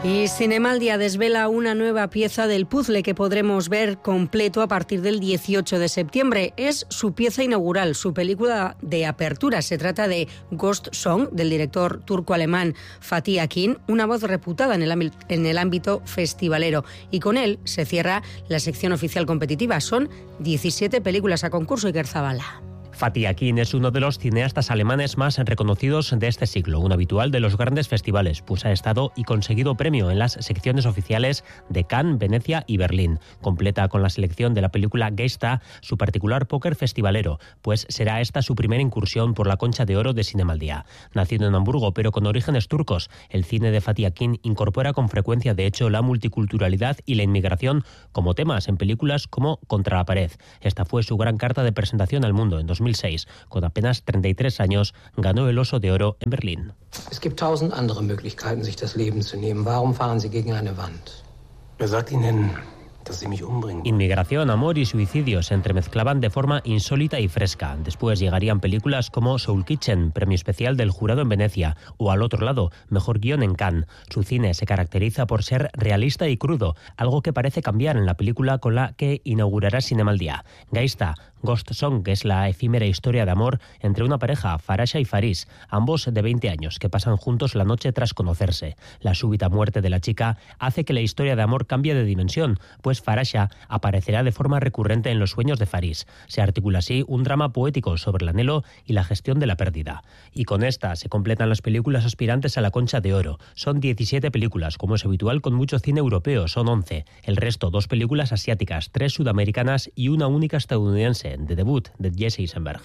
Y Cinemaldia desvela una nueva pieza del puzzle que podremos ver completo a partir del 18 de septiembre. Es su pieza inaugural, su película de apertura. Se trata de Ghost Song, del director turco-alemán Fatih Akin, una voz reputada en el ámbito festivalero. Y con él se cierra la sección oficial competitiva. Son 17 películas a concurso, Iker Zabala. Fatih Akin es uno de los cineastas alemanes más reconocidos de este siglo, un habitual de los grandes festivales, pues ha estado y conseguido premio en las secciones oficiales de Cannes, Venecia y Berlín. Completa con la selección de la película Geister su particular póker festivalero, pues será esta su primera incursión por la Concha de Oro de Cinemaldia. Nacido en Hamburgo, pero con orígenes turcos, el cine de Fatih Akin incorpora con frecuencia, de hecho, la multiculturalidad y la inmigración como temas en películas como Contra la pared. Esta fue su gran carta de presentación al mundo en 2006. Con apenas 33 años, ganó el Oso de Oro en Berlín. Es gibt 1000 andere Möglichkeiten, sich das Leben zu nehmen. Warum fahren Sie gegen eine Wand? Wer sagt Ihnen, dass Sie mich umbringen? Inmigración, amor y suicidio se entremezclaban de forma insólita y fresca. Después llegarían películas como Soul Kitchen, premio especial del jurado en Venecia, o Al otro lado, mejor guión en Cannes. Su cine se caracteriza por ser realista y crudo, algo que parece cambiar en la película con la que inaugurará Cinemaldia. Geister, Ghost Song, que es la efímera historia de amor entre una pareja, Farasha y Faris, ambos de 20 años, que pasan juntos la noche tras conocerse. La súbita muerte de la chica hace que la historia de amor cambie de dimensión, pues Farasha aparecerá de forma recurrente en los sueños de Faris. Se articula así un drama poético sobre el anhelo y la gestión de la pérdida. Y con esta se completan las películas aspirantes a la Concha de Oro. Son 17 películas, como es habitual con mucho cine europeo, son 11. El resto, 2 películas asiáticas, 3 sudamericanas y una única estadounidense, de debut de Jesse Eisenberg.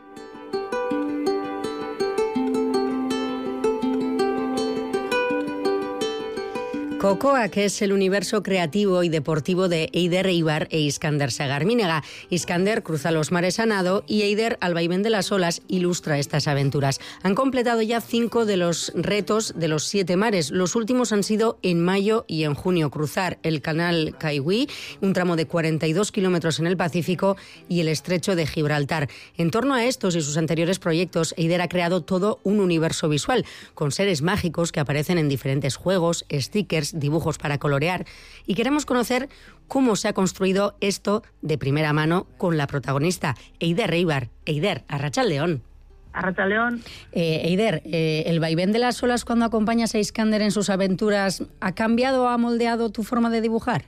Cocoa, que es el universo creativo y deportivo de Eider Eibar e Iskander Sagarminega. Iskander cruza los mares a nado y Eider, al vaivén de las olas, ilustra estas aventuras. Han completado ya 5 de los retos de los 7 mares. Los últimos han sido en mayo y en junio. Cruzar el canal Kaiwi, un tramo de 42 kilómetros en el Pacífico, y el estrecho de Gibraltar. En torno a estos y sus anteriores proyectos, Eider ha creado todo un universo visual, con seres mágicos que aparecen en diferentes juegos, stickers, dibujos para colorear, y queremos conocer cómo se ha construido esto de primera mano con la protagonista, Eider Eibar. Eider, arratsaldeon. Arratsaldeon. Eider, ¿el vaivén de las olas cuando acompañas a Iskander en sus aventuras ha cambiado o ha moldeado tu forma de dibujar?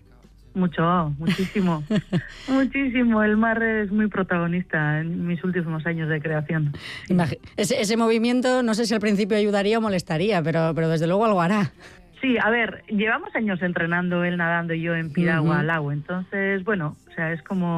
Muchísimo. Muchísimo. El mar es muy protagonista en mis últimos años de creación. Ese movimiento, no sé si al principio ayudaría o molestaría, pero desde luego algo hará. Sí, a ver, llevamos años entrenando, él nadando y yo en piragua al agua, entonces, bueno, o sea,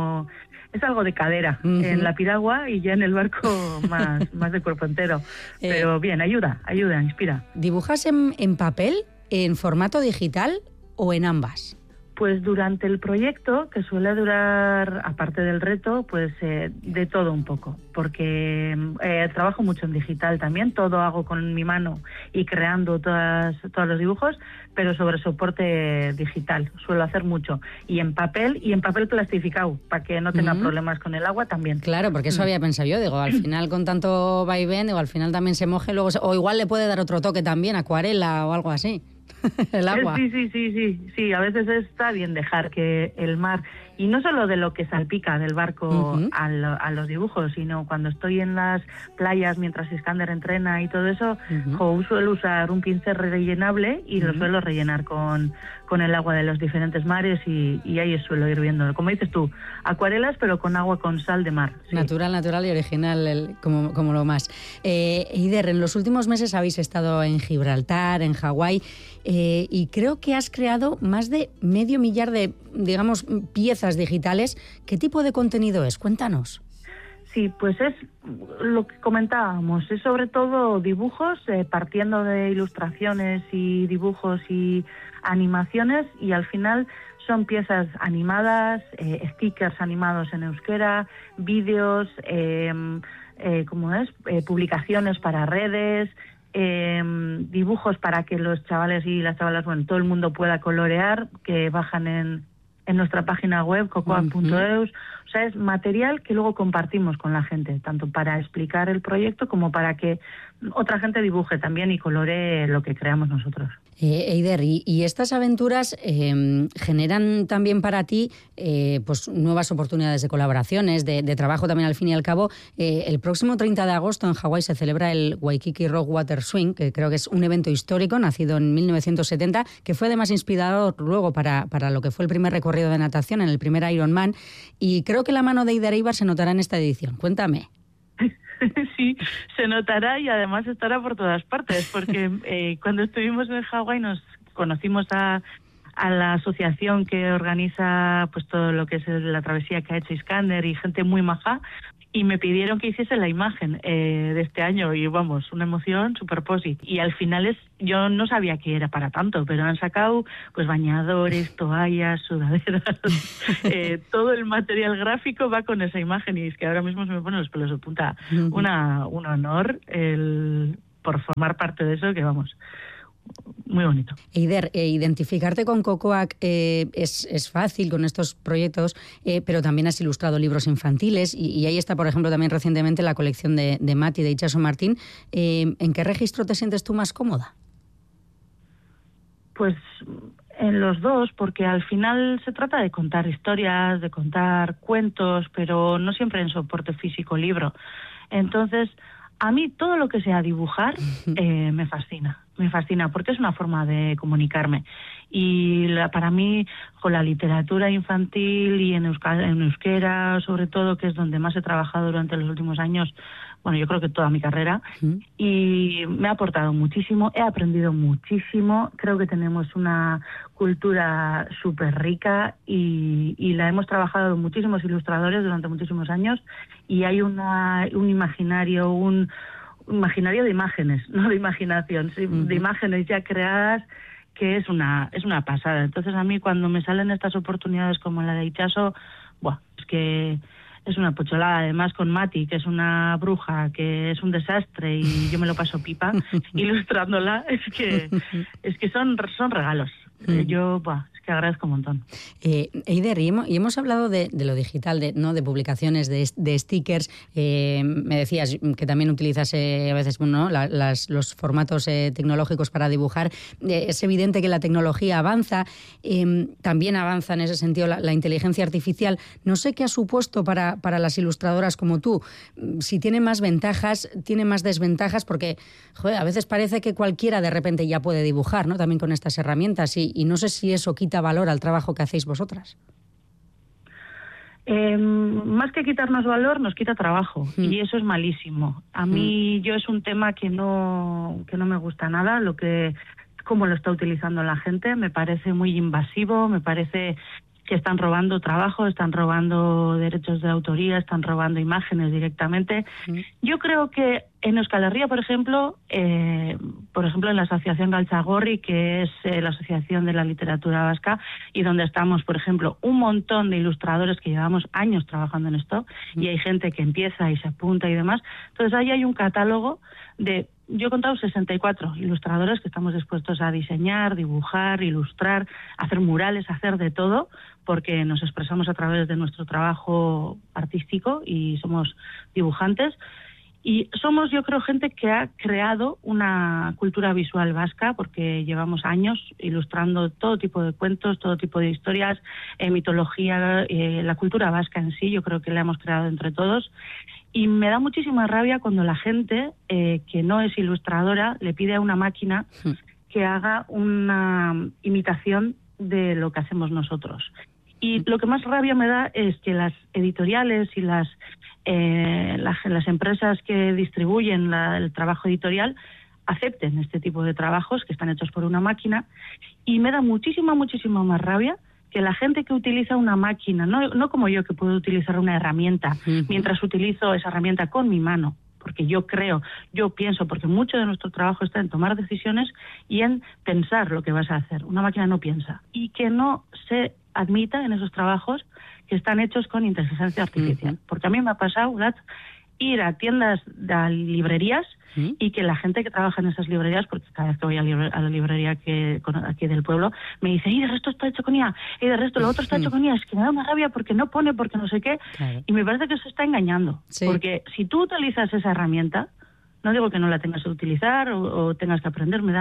es algo de cadera en la piragua y ya en el barco más de cuerpo entero. Pero bien, ayuda, inspira. ¿Dibujas en papel, en formato digital o en ambas? Pues durante el proyecto, que suele durar, aparte del reto, pues de todo un poco, porque trabajo mucho en digital también, todo hago con mi mano y creando todos los dibujos, pero sobre soporte digital, suelo hacer mucho, y en papel plastificado, para que no tenga problemas con el agua también. Claro, porque eso había pensado yo, digo, al final con tanto vaivén, digo, al final también se moje, luego o igual le puede dar otro toque también, acuarela o algo así. El agua. Sí, a veces está bien dejar que el mar, y no solo de lo que salpica del barco a los dibujos, sino cuando estoy en las playas mientras Iskander entrena y todo eso, suelo usar un pincel rellenable y lo suelo rellenar con el agua de los diferentes mares y ahí suelo ir viendo, como dices tú, acuarelas pero con agua con sal de mar. Sí. Natural y original, como lo más. Eider, en los últimos meses habéis estado en Gibraltar, en Hawái, y creo que has creado más de 500,000 de, digamos, piezas digitales. ¿Qué tipo de contenido es? Cuéntanos. Sí, pues es lo que comentábamos, es sobre todo dibujos, partiendo de ilustraciones y dibujos y animaciones, y al final son piezas animadas, stickers animados en euskera, vídeos, publicaciones para redes, dibujos para que los chavales y las chavalas, bueno, todo el mundo pueda colorear, que bajan en nuestra página web, cocoa.eus. O sea, es material que luego compartimos con la gente, tanto para explicar el proyecto como para que otra gente dibuje también y coloree lo que creamos nosotros. Eider, y estas aventuras generan también para ti pues nuevas oportunidades de colaboraciones, de trabajo también al fin y al cabo. El próximo 30 de agosto en Hawái se celebra el Waikiki Rock Water Swing, que creo que es un evento histórico, nacido en 1970, que fue además inspirador luego para lo que fue el primer recorrido de natación en el primer Ironman. Y creo que la mano de Eider Eibar se notará en esta edición. Cuéntame. Sí, se notará y además estará por todas partes, porque cuando estuvimos en Hawái nos conocimos a la asociación que organiza pues todo lo que es la travesía que ha hecho Iskander y gente muy maja, y me pidieron que hiciese la imagen de este año y vamos, una emoción súper posit. Y al final yo no sabía que era para tanto, pero han sacado pues bañadores, toallas, sudaderas, todo el material gráfico va con esa imagen y es que ahora mismo se me ponen los pelos de punta. Un honor por formar parte de eso, que vamos, muy bonito. Eider, identificarte con Cocoac es fácil con estos proyectos, pero también has ilustrado libros infantiles y ahí está, por ejemplo, también recientemente la colección de Mati, de Itxaso Martín. ¿En qué registro te sientes tú más cómoda? Pues en los dos, porque al final se trata de contar historias, de contar cuentos, pero no siempre en soporte físico libro. Entonces, a mí todo lo que sea dibujar me fascina porque es una forma de comunicarme. Y para mí, con la literatura infantil y en euskera, sobre todo, que es donde más he trabajado durante los últimos años, bueno, yo creo que toda mi carrera, y me ha aportado muchísimo, he aprendido muchísimo, creo que tenemos una cultura súper rica y la hemos trabajado muchísimos ilustradores durante muchísimos años, y hay un imaginario, un imaginario de imágenes, no de imaginación, sí, de imágenes ya creadas, que es una pasada. Entonces a mí cuando me salen estas oportunidades como la de Itxaso, es que es una pocholada, además con Mati, que es una bruja, que es un desastre y yo me lo paso pipa ilustrándola, es que son regalos. Yo es que agradezco un montón. Eider, y hemos hablado de lo digital, de publicaciones, de stickers. Me decías que también utilizas a veces los formatos tecnológicos para dibujar. Es evidente que la tecnología avanza, también avanza en ese sentido la inteligencia artificial. No sé qué ha supuesto para las ilustradoras como tú, si tiene más ventajas, tiene más desventajas, porque a veces parece que cualquiera de repente ya puede dibujar, ¿no? También con estas herramientas, y no sé si eso quita valor al trabajo que hacéis vosotras. Más que quitarnos valor, nos quita trabajo, y eso es malísimo. A mí es un tema que no me gusta nada, cómo lo está utilizando la gente, me parece muy invasivo, me parece que están robando trabajo, están robando derechos de autoría, están robando imágenes directamente. Yo creo que en Euskal Herria, por ejemplo, en la Asociación Galtzagorri, que es la Asociación de la Literatura Vasca, y donde estamos, por ejemplo, un montón de ilustradores que llevamos años trabajando en esto, y hay gente que empieza y se apunta y demás. Entonces ahí hay un catálogo yo he contado 64 ilustradores que estamos dispuestos a diseñar, dibujar, ilustrar, hacer murales, hacer de todo, porque nos expresamos a través de nuestro trabajo artístico y somos dibujantes. Y somos, yo creo, gente que ha creado una cultura visual vasca, porque llevamos años ilustrando todo tipo de cuentos, todo tipo de historias, mitología, la cultura vasca en sí, yo creo que la hemos creado entre todos. Y me da muchísima rabia cuando la gente que no es ilustradora le pide a una máquina que haga una imitación de lo que hacemos nosotros. Y lo que más rabia me da es que las editoriales y las empresas que distribuyen el trabajo editorial acepten este tipo de trabajos que están hechos por una máquina, y me da muchísima más rabia que la gente que utiliza una máquina, no como yo, que puedo utilizar una herramienta, mientras utilizo esa herramienta con mi mano, porque yo pienso, porque mucho de nuestro trabajo está en tomar decisiones y en pensar lo que vas a hacer. Una máquina no piensa. Y que no se admita en esos trabajos que están hechos con inteligencia artificial. Porque a mí me ha pasado ir a tiendas, a librerías, y que la gente que trabaja en esas librerías, porque cada vez que voy a la librería aquí del pueblo, me dice, y de resto está hecho con IA, y de resto lo otro está hecho con IA, es que me da una rabia porque no pone, porque no sé qué, claro. Y me parece que se está engañando, porque si tú utilizas esa herramienta, no digo que no la tengas que utilizar o tengas que aprender, me da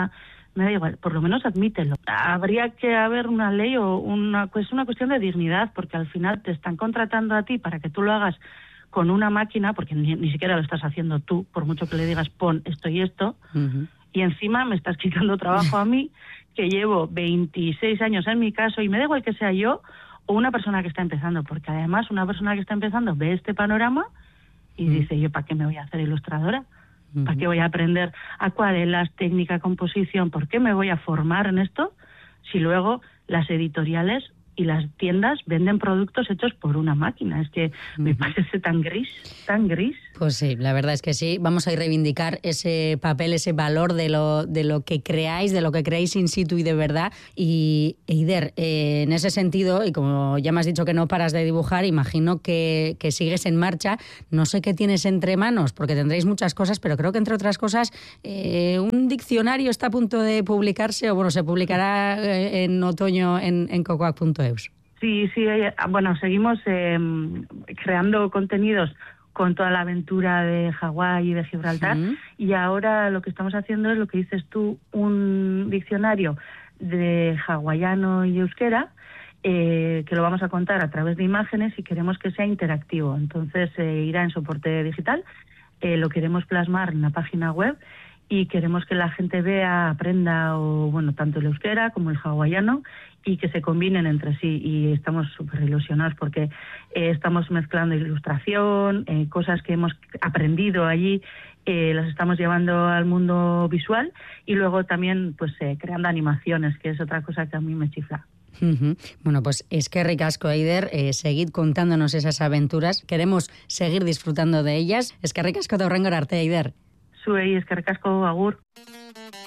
me da igual, por lo menos admítelo. Habría que haber una ley o una cuestión de dignidad, porque al final te están contratando a ti para que tú lo hagas con una máquina, porque ni siquiera lo estás haciendo tú, por mucho que le digas pon esto y esto, y encima me estás quitando trabajo a mí, que llevo 26 años en mi caso, y me da igual que sea yo o una persona que está empezando, porque además una persona que está empezando ve este panorama y dice, yo ¿para qué me voy a hacer ilustradora? ¿Para qué voy a aprender acuarelas, técnica, composición? ¿Por qué me voy a formar en esto si luego las editoriales y las tiendas venden productos hechos por una máquina? Es que me parece tan gris, tan gris. Pues sí, la verdad es que sí. Vamos a reivindicar ese papel, ese valor de lo que creáis, de lo que creáis in situ y de verdad. Y Eider, en ese sentido, y como ya me has dicho que no paras de dibujar, imagino que sigues en marcha. No sé qué tienes entre manos, porque tendréis muchas cosas, pero creo que entre otras cosas un diccionario está a punto de publicarse, o bueno, se publicará en otoño en cocoac.eus. Sí, bueno, seguimos creando contenidos con toda la aventura de Hawái y de Gibraltar, y ahora lo que estamos haciendo es lo que dices tú, un diccionario de hawaiano y euskera, que lo vamos a contar a través de imágenes y queremos que sea interactivo. Entonces irá en soporte digital, lo queremos plasmar en la página web y queremos que la gente vea, aprenda, tanto el euskera como el hawaiano, y que se combinen entre sí, y estamos súper ilusionados porque estamos mezclando ilustración, cosas que hemos aprendido allí, las estamos llevando al mundo visual, y luego también pues creando animaciones, que es otra cosa que a mí me chifla. Bueno, pues eskerrik asko, Eider, seguid contándonos esas aventuras, queremos seguir disfrutando de ellas. Eskerrik asko eta hurrengora arte, Eider. Zuei eskerrik asko, agur.